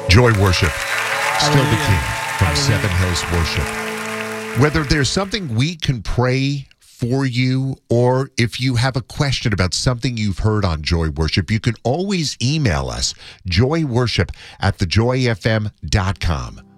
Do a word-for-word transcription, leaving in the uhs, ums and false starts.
Joy Worship, still the Hallelujah. king from Hallelujah. Seven Hills Worship. Whether there's something we can pray for you, or if you have a question about something you've heard on Joy Worship, you can always email us, joyworship at the joy f m dot com.